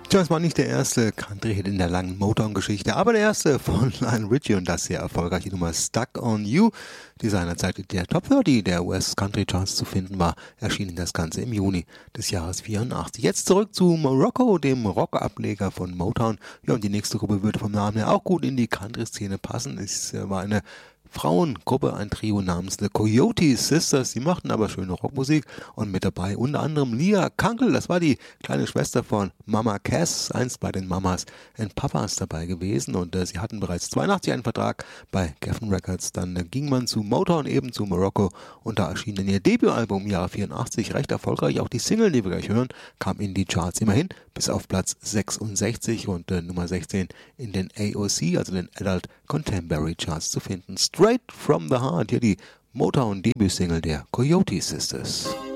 Tja, es war nicht der erste Country-Hit in der langen Motown-Geschichte, aber der erste von Lionel Richie und das sehr erfolgreiche Nummer Stuck on You, die seinerzeit in der Top 30 der US Country Charts zu finden war, erschien das Ganze im Juni des Jahres 84. Jetzt zurück zu Morocco, dem Rock-Ableger von Motown. Ja, und die nächste Gruppe würde vom Namen her auch gut in die Country-Szene passen. Es war eine Frauengruppe, ein Trio namens The Coyote Sisters. Die machten aber schöne Rockmusik und mit dabei unter anderem Leah Kunkel, das war die kleine Schwester von Mama Cass, einst bei den Mamas and Papas dabei gewesen und sie hatten bereits 82 einen Vertrag bei Geffen Records. Dann ging man zu Motown, eben zu Morocco und da erschien dann ihr Debütalbum im Jahre 84, recht erfolgreich. Auch die Single, die wir gleich hören, kam in die Charts immerhin bis auf Platz 66 und Nummer 16 in den AOC, also den Adult Contemporary Charts zu finden. Straight from the Heart, hier die Motown-Debütsingle der Coyote Sisters.